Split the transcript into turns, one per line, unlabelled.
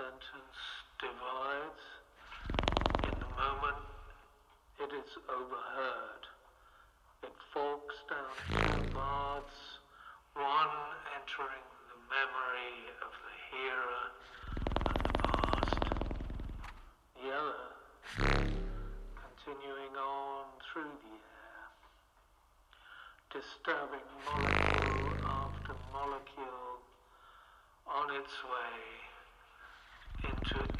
sentence divides. In the moment, it is overheard. It forks down two paths, one entering the memory of the hearer and the past, the other continuing on through the air, disturbing molecule after molecule on its way into